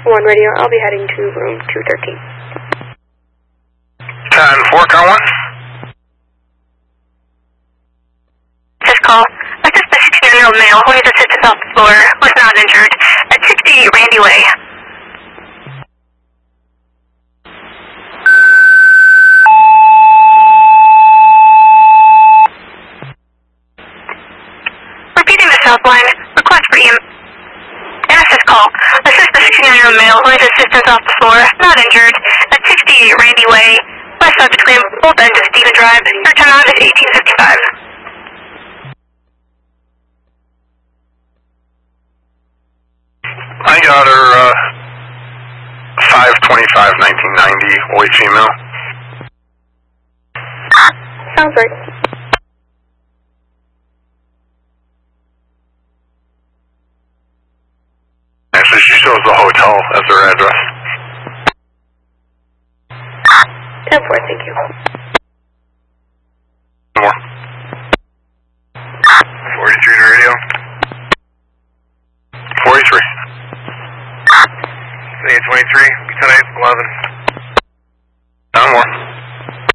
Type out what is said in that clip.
1 radio, I'll be heading to room 213. 10-4, car 1. This call. Assist the 16-year-old male who needs assistance off the floor, was not injured, at 60 Randy Way. Repeating the South Line, request for this call. Assist the 16-year-old male who needs assistance off the floor, not injured, at 60 Randy Way, west side between both ends of Stephen Drive. Your turnout is 1855. I got her 5/25/1990, white female. Sounds right. Actually, she shows the hotel as her address. 10-4, thank you. More. 43 to radio. 43. 23, Lieutenant 11.